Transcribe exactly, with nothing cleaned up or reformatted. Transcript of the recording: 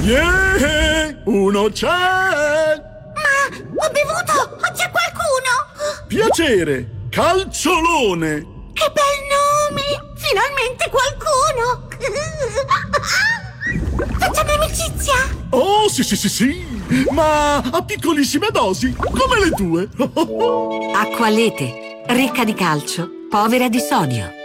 Yeah! Uno c'è! Ma ho bevuto! C'è qualcuno! Piacere! Calciolone! Che bel nome! Finalmente qualcuno! Facciamo amicizia! Oh, sì, sì, sì, sì! Ma a piccolissime dosi, come le tue! Acqua Lete, ricca di calcio, povera di sodio.